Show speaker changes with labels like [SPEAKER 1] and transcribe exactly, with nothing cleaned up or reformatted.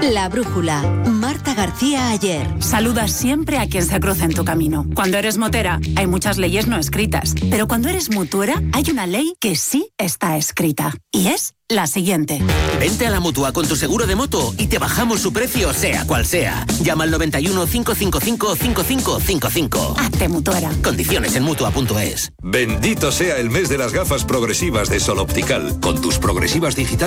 [SPEAKER 1] La brújula. Marta García Ayer.
[SPEAKER 2] Saluda siempre a quien se cruza en tu camino. Cuando eres motera, hay muchas leyes no escritas. Pero cuando eres mutuera, hay una ley que sí está escrita. Y es la siguiente.
[SPEAKER 3] Vente a la Mutua con tu seguro de moto y te bajamos su precio, sea cual sea. Llama al noventa y uno, cinco cinco cinco, cinco cinco cinco cinco.
[SPEAKER 2] Hazte mutuera.
[SPEAKER 3] Condiciones en Mutua punto es.
[SPEAKER 4] Bendito sea el mes de las gafas progresivas de Sol Optical. Con tus progresivas digitales